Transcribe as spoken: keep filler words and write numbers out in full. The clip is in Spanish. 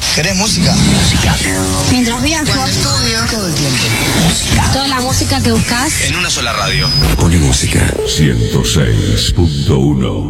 ¿Querés música? Música. Mientras viajo. Cuando estudio. Todo el tiempo. Música. Toda la música que buscas. En una sola radio. Pone música. ciento seis punto uno